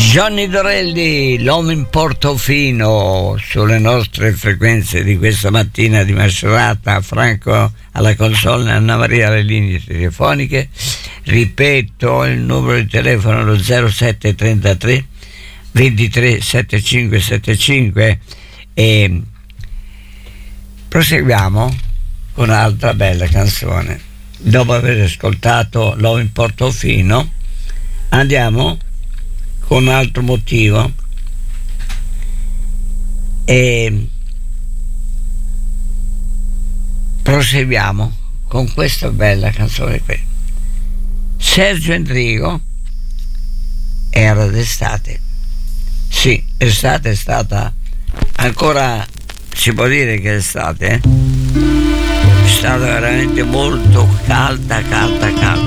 Johnny Dorelli, l'uomo in Portofino, sulle nostre frequenze di questa mattina di Macerata. Franco alla console, Anna Maria alle linee telefoniche. Ripeto il numero di telefono, lo 0733 23 75 75, e proseguiamo con un'altra bella canzone. Dopo aver ascoltato l'uomo in Portofino, andiamo con un altro motivo e proseguiamo con questa bella canzone qui. Sergio Endrigo, Era d'estate. Sì, estate è stata, ancora si può dire che è estate, è stata veramente molto calda.